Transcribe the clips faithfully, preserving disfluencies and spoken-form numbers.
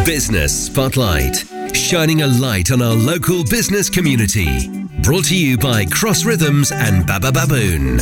Business Spotlight, shining a light on our local business community. Brought to you by Cross Rhythms and Baba Baboon.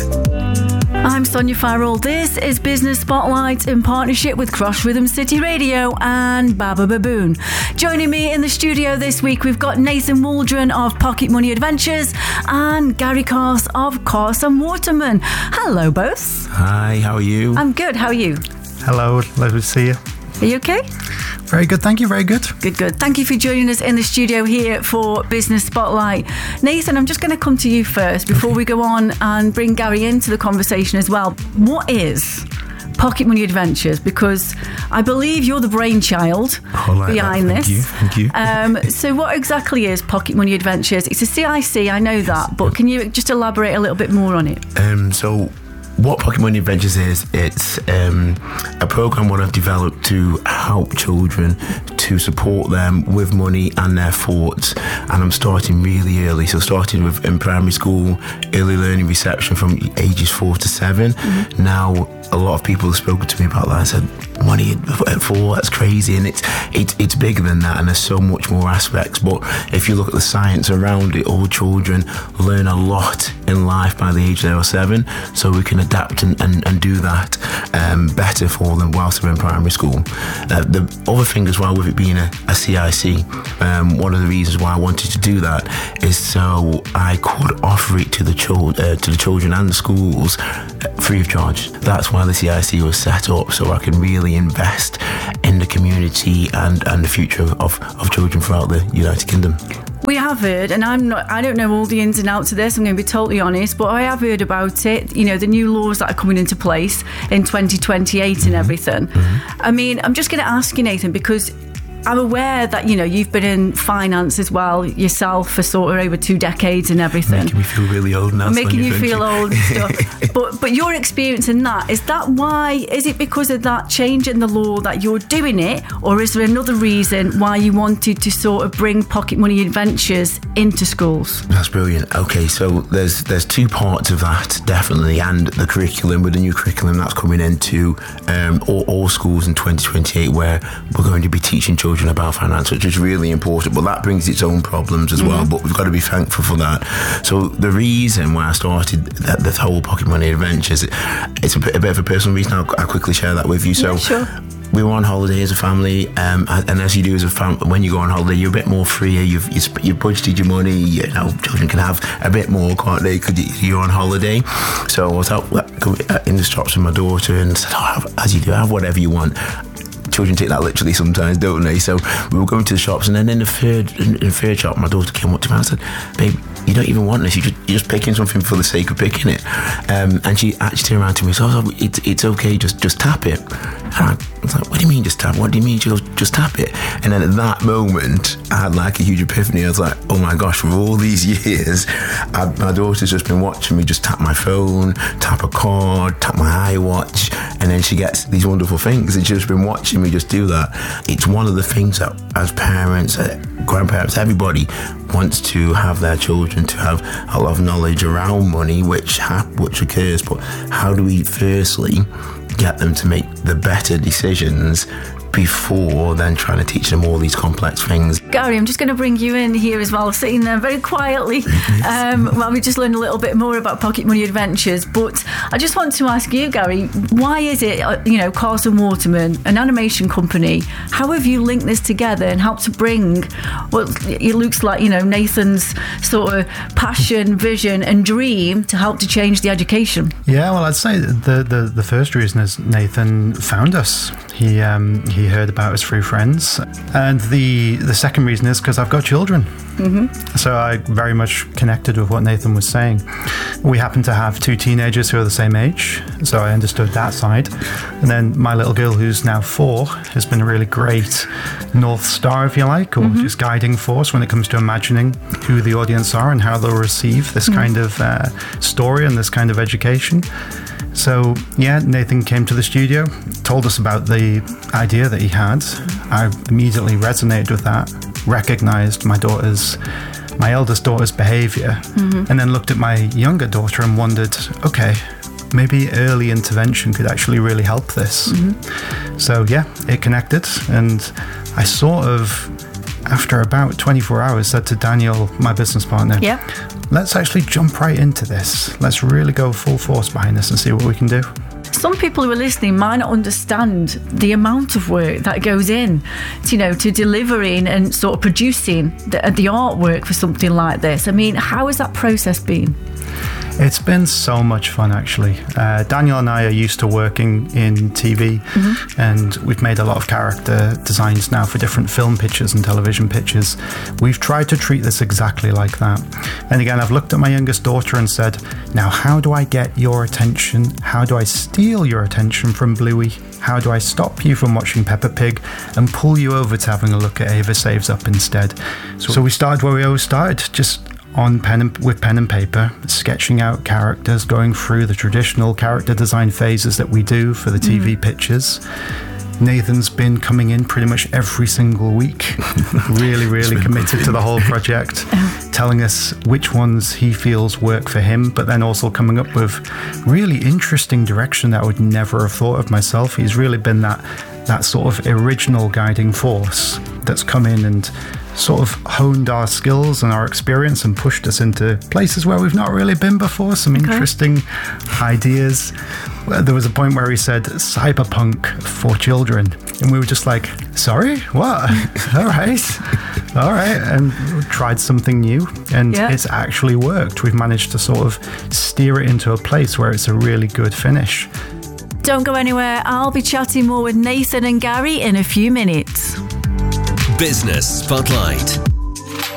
I'm Sonia Farrell. This is Business Spotlight in partnership with Cross Rhythm City Radio and Baba Baboon. Joining me in the studio this week, we've got Nathan Waldron of Pocket Money Adventures and Gary Carse of Carse and Waterman. Hello, both. Hi, how are you? I'm good. How are you? Hello, lovely to see you. Are you okay? Very good, thank you, very good. Good, good. Thank you for joining us in the studio here for Business Spotlight. Nathan, I'm just going to come to you first before okay. we go on and bring Gary into the conversation as well. What is Pocket Money Adventures? Because I believe you're the brainchild like behind that. Thank this. You, thank you. Um, so what exactly is Pocket Money Adventures? It's a C I C, I know that, but can you just elaborate a little bit more on it? Um, so what Pocket Money Adventures is, it's um, a program what I've developed to help children, to support them with money and their thoughts. And I'm starting really early. So starting with in primary school, early learning reception from ages four to seven. Mm-hmm. Now, a lot of people have spoken to me about that. I said, money at four, that's crazy. And it's, it's, it's bigger than that. And there's so much more aspects. But if you look at the science around it, all children learn a lot in life by the age they are seven. So we can adapt and, and, and do that um, better for them whilst they're in primary school. Uh, the other thing as well with it being a, a C I C, um, one of the reasons why I wanted to do that is so I could offer it to the, chil- uh, to the children and the schools free of charge. That's why the C I C was set up, so I can really invest in the community and, and the future of, of children throughout the United Kingdom. We have heard, and I'm not, I don't know all the ins and outs of this, I'm going to be totally honest, but I have heard about it, you know, the new laws that are coming into place in twenty twenty-eight mm-hmm. and everything. Mm-hmm. I mean, I'm just going to ask you, Nathan, because I'm aware that, you know, you've been in finance as well yourself for sort of over two decades and everything. Making me feel really old now. Making Sonia, you feel you? old and stuff. But but your experience in that, is that why, is it because of that change in the law that you're doing it, or is there another reason why you wanted to sort of bring Pocket Money Adventures into schools? That's brilliant. Okay, so there's there's two parts of that, definitely, and the curriculum, with the new curriculum that's coming into um, all, all schools in twenty twenty-eight, where we're going to be teaching children about finance, which is really important, but that brings its own problems as mm-hmm. well, but we've got to be thankful for that. So the reason why I started that, the whole Pocket Money Adventures, it's a bit, a bit of a personal reason. I'll, I'll quickly share that with you. So yeah, sure. We were on holiday as a family, um, and as you do as a family, when you go on holiday, you're a bit more freer. You've you've budgeted your money. You know, children can have a bit more, can't they? Because you're on holiday. So I was out in the shops with my daughter and said, "Oh, as you do, have whatever you want." Children take that literally sometimes, don't they? So we were going to the shops, and then in the third in the third shop, my daughter came up to me and I said, "Babe, you don't even want this. You just, you're just picking something for the sake of picking it." Um, and she actually turned around to me and said, "Oh, it's it's okay. Just just tap it." And I was like, "What do you mean just tap? What do you mean?" She goes, "Just tap it." And then at that moment, I had like a huge epiphany. I was like, "Oh my gosh!" For all these years, I, my daughter's just been watching me just tap my phone, tap a card, tap my iWatch, and then she gets these wonderful things. And she's just been watching me just do that. It's one of the things that, as parents, uh, grandparents, everybody wants to have their children to have a lot of knowledge around money, which ha- which occurs. But how do we firstly get them to make the better decisions before then trying to teach them all these complex things? Gary, I'm just going to bring you in here as well, sitting there very quietly um, while we just learn a little bit more about Pocket Money Adventures. But I just want to ask you, Gary, why is it, you know, Carse and Waterman, an animation company, how have you linked this together and helped to bring what it looks like, you know, Nathan's sort of passion, vision and dream to help to change the education? Yeah, well, I'd say the, the, the first reason is Nathan found us. He um, he heard about us through friends. And the the second reason is because I've got children. Mm-hmm. So I very much connected with what Nathan was saying. We happen to have two teenagers who are the same age, so I understood that side. And then my little girl, who's now four, has been a really great North Star, if you like, or mm-hmm. just guiding force when it comes to imagining who the audience are and how they'll receive this mm-hmm. kind of uh, story and this kind of education. So, yeah, Nathan came to the studio, told us about the idea that he had. I immediately resonated with that, recognized my daughter's, my eldest daughter's behavior, mm-hmm. and then looked at my younger daughter and wondered, okay, maybe early intervention could actually really help this. Mm-hmm. So yeah, it connected, and I sort of, after about twenty-four hours, said to Daniel, my business partner, yeah, let's actually jump right into this. Let's really go full force behind this and see what we can do. Some people who are listening might not understand the amount of work that goes in, to, you know, to delivering and sort of producing the, the artwork for something like this. I mean, how has that process been? It's been so much fun, actually. Uh, Daniel and I are used to working in T V, mm-hmm. and we've made a lot of character designs now for different film pitches and television pitches. We've tried to treat this exactly like that. And again, I've looked at my youngest daughter and said, now, how do I get your attention? How do I steal your attention from Bluey? How do I stop you from watching Peppa Pig and pull you over to having a look at Ava Saves Up instead? So, so we started where we always started, just on pen and, with pen and paper, sketching out characters, going through the traditional character design phases that we do for the T V mm. pitches. Nathan's been coming in pretty much every single week, really, really committed to the whole project, telling us which ones he feels work for him, but then also coming up with really interesting direction that I would never have thought of myself. He's really been that that sort of original guiding force that's come in and sort of honed our skills and our experience and pushed us into places where we've not really been before, some okay. interesting ideas. There was a point where he said cyberpunk for children, and we were just like, sorry, what? all right all right and we tried something new, and yeah. it's actually worked. We've managed to sort of steer it into a place where it's a really good finish. Don't go anywhere. I'll be chatting more with Nathan and Gary in a few minutes. Business Spotlight.